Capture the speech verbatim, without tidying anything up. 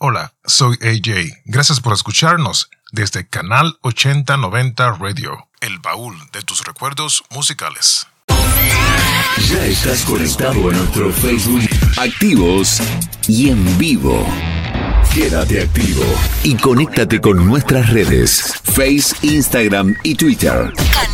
Hola, soy A J. Gracias por escucharnos desde Canal ochenta noventa Radio, el baúl de tus recuerdos musicales. Ya estás conectado a nuestro Facebook, activos y en vivo. Quédate activo y conéctate con nuestras redes, Face, Instagram y Twitter.